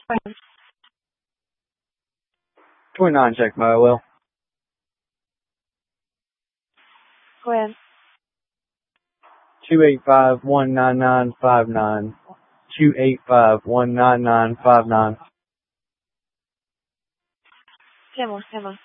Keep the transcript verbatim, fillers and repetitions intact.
twenty-nine, check my Will. Go ahead. two eight five, one nine nine five nine. two eight five, one nine nine five nine. Ten more, ten more.